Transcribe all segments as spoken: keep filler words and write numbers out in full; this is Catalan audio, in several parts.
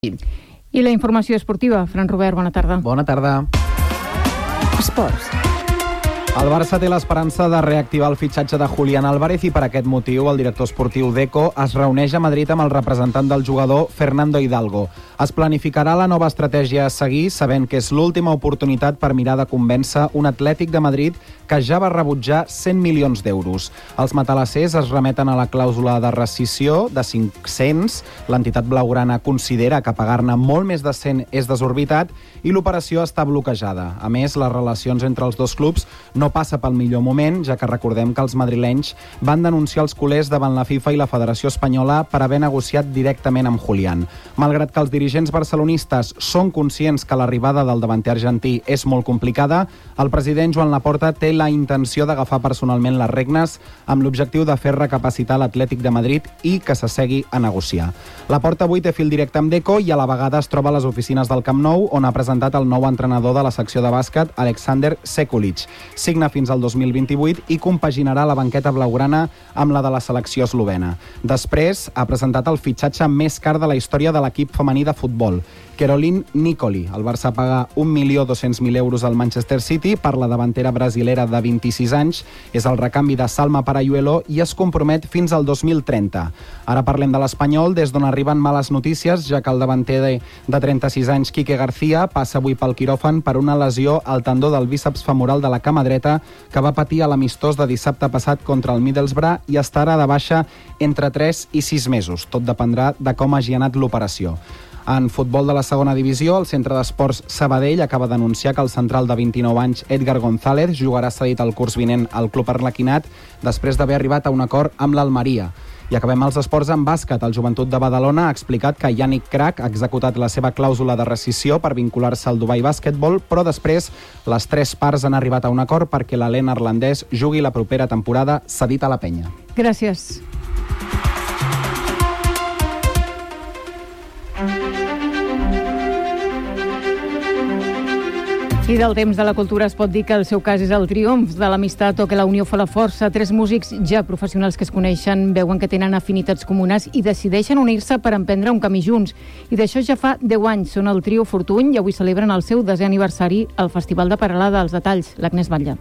I la informació esportiva. Fran Robert, bona tarda. Bona tarda. Esports. El Barça té l'esperança de reactivar el fitxatge de Julián Álvarez i per aquest motiu el director esportiu d'Eco es reuneix a Madrid amb el representant del jugador Fernando Hidalgo. Es planificarà la nova estratègia a seguir, sabent que és l'última oportunitat per mirar de convèncer un Atlètic de Madrid que ja va rebutjar cent milions d'euros. Els matalassers es remeten a la clàusula de rescissió de cinc-cents. L'entitat blaugrana considera que pagar-ne molt més de cent és desorbitat i l'operació està bloquejada. A més, les relacions entre els dos clubs no passa pel millor moment, ja que recordem que els madrilenys van denunciar els culers davant la FIFA i la Federació Espanyola per haver negociat directament amb Julián. Malgrat que els dirigents barcelonistes són conscients que l'arribada del davanter argentí és molt complicada, el president Joan Laporta té la intenció d'agafar personalment les regnes amb l'objectiu de fer recapacitar l'Atlètic de Madrid i que s'assegui a negociar. Laporta avui té fil directe amb Deco i a la vegada es troba a les oficines del Camp Nou, on ha presentat el nou entrenador de la secció de bàsquet, Alexander Sekulic. Signa fins al dos mil vint-i-vuit i compaginarà la banqueta blaugrana amb la de la selecció eslovena. Després ha presentat el fitxatge més car de la història de l'equip femení de futbol, Caroline Nicoli. El Barça paga un milió dos-cents mil euros al Manchester City per la davantera brasilera de vint-i-sis anys. És el recanvi de Salma Parayuelo i es compromet fins al dos mil trenta. Ara parlem de l'Espanyol, des d'on arriben males notícies, ja que el davanter de, de trenta-sis anys, Quique García, passa avui pel quiròfan per una lesió al tendó del bíceps femoral de la cama dreta que va patir a l'amistós de dissabte passat contra el Middlesbrough i estarà de baixa entre tres i sis mesos. Tot dependrà de com hagi anat l'operació. En futbol de la segona divisió, el Centre d'Esports Sabadell acaba d'anunciar que el central de vint-i-nou anys, Edgar González, jugarà cedit al curs vinent al club arlequinat després d'haver arribat a un acord amb l'Almeria. I acabem els esports amb bàsquet. El Joventut de Badalona ha explicat que Yannick Crac ha executat la seva clàusula de rescissió per vincular-se al Dubai Basketball, però després les tres parts han arribat a un acord perquè l'alè neerlandès jugui la propera temporada cedit a la penya. Gràcies. I del temps de la cultura es pot dir que el seu cas és el triomf de l'amistat o que la unió fa la força. Tres músics ja professionals que es coneixen veuen que tenen afinitats comunes i decideixen unir-se per emprendre un camí junts. I d'això ja fa deu anys. Són el trio Fortuny i avui celebren el seu desè aniversari al Festival de Peralada. Els detalls, l'Agnès Batlle.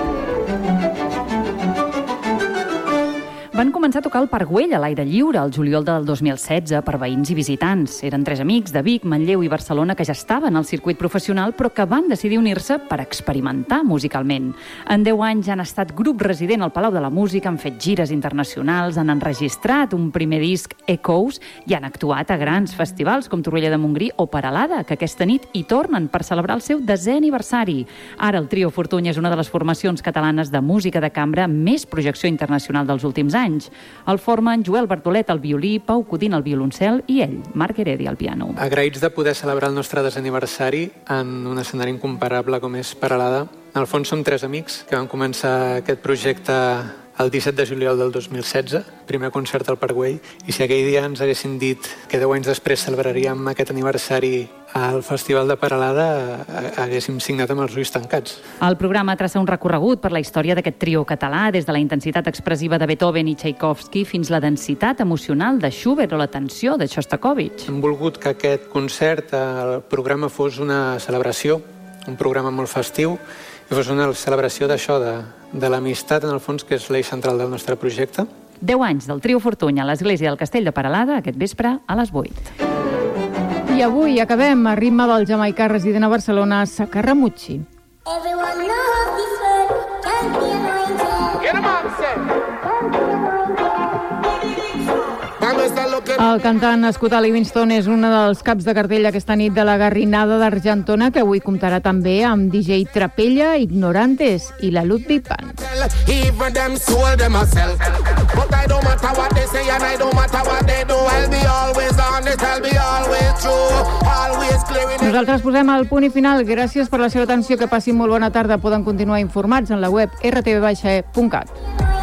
Van començar a tocar el Parc Güell a l'aire lliure el juliol del dos mil setze per veïns i visitants. Eren tres amics de Vic, Manlleu i Barcelona que ja estaven al circuit professional però que van decidir unir-se per experimentar musicalment. En deu anys han estat grup resident al Palau de la Música, han fet gires internacionals, han enregistrat un primer disc, Echoes, i han actuat a grans festivals com Torroella de Montgrí o Peralada, que aquesta nit hi tornen per celebrar el seu desè aniversari. Ara el trio Fortuny és una de les formacions catalanes de música de cambra amb més projecció internacional dels últims anys. El formen Joel Bartolet al violí, Pau Codina al violoncel i ell, Marc Heredi al piano. Agraïts de poder celebrar el nostre desè aniversari en un escenari incomparable com és Peralada. En el fons som tres amics que van començar aquest projecte el disset de juliol del dos mil setze, primer concert al Parc Güell, i si aquell dia ens haguessin dit que deu anys després celebraríem aquest aniversari al Festival de Peralada, haguéssim signat amb els ulls tancats. El programa traça un recorregut per la història d'aquest trio català, des de la intensitat expressiva de Beethoven i Tchaikovsky fins la densitat emocional de Schubert o la tensió de Shostakovich. Hem volgut que aquest concert, el programa, fos una celebració, un programa molt festiu, i fos una celebració d'això, de, de l'amistat, en el fons, que és l'eix central del nostre projecte. Deu anys del trio Fortuny a l'església del Castell de Peralada, aquest vespre a les vuit. I avui acabem a ritme del jamaicà resident a Barcelona, Saka Ramucci. El cantant nascut a Livingston és un dels caps de cartell aquesta nit de la Garrinada d'Argentona, que avui comptarà també amb D J Trapella, Ignorantes i la Ludwig Band. Nosaltres posem el punt i final. Gràcies per la seva atenció, que passin molt bona tarda. Poden continuar informats en la web r t v e punt cat.